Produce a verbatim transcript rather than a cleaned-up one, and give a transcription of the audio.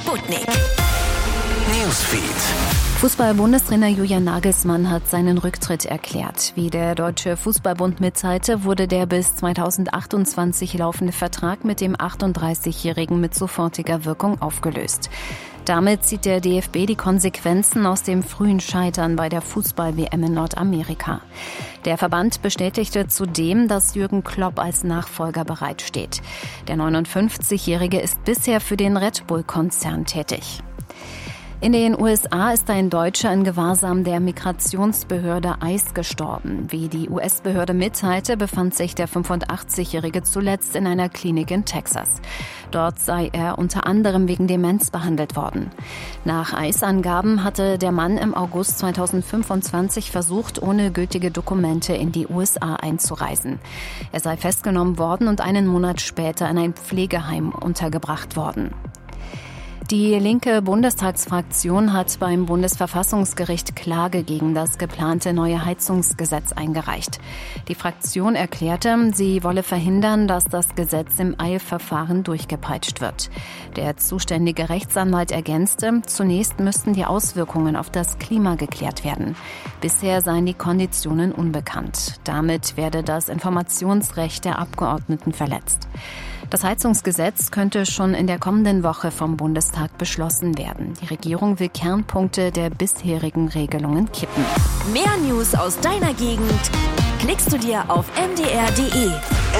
Sputnik Newsfeed. Fußball-Bundestrainer Julian Nagelsmann hat seinen Rücktritt erklärt. Wie der Deutsche Fußballbund mitteilte, wurde der bis zweitausendachtundzwanzig laufende Vertrag mit dem achtunddreißigjährigen mit sofortiger Wirkung aufgelöst. Damit zieht der D F B die Konsequenzen aus dem frühen Scheitern bei der Fußball-W M in Nordamerika. Der Verband bestätigte zudem, dass Jürgen Klopp als Nachfolger bereitsteht. Der neunundfünfzigjährige ist bisher für den Red Bull-Konzern tätig. In den U S A ist ein Deutscher in Gewahrsam der Migrationsbehörde I C E gestorben. Wie die U S-Behörde mitteilte, befand sich der fünfundachtzigjährige zuletzt in einer Klinik in Texas. Dort sei er unter anderem wegen Demenz behandelt worden. Nach I C E-Angaben hatte der Mann im August zweitausendfünfundzwanzig versucht, ohne gültige Dokumente in die U S A einzureisen. Er sei festgenommen worden und einen Monat später in ein Pflegeheim untergebracht worden. Die linke Bundestagsfraktion hat beim Bundesverfassungsgericht Klage gegen das geplante neue Heizungsgesetz eingereicht. Die Fraktion erklärte, sie wolle verhindern, dass das Gesetz im Eilverfahren durchgepeitscht wird. Der zuständige Rechtsanwalt ergänzte, zunächst müssten die Auswirkungen auf das Klima geklärt werden. Bisher seien die Konditionen unbekannt. Damit werde das Informationsrecht der Abgeordneten verletzt. Das Heizungsgesetz könnte schon in der kommenden Woche vom Bundestag beschlossen werden. Die Regierung will Kernpunkte der bisherigen Regelungen kippen. Mehr News aus deiner Gegend klickst du dir auf m d r punkt d e.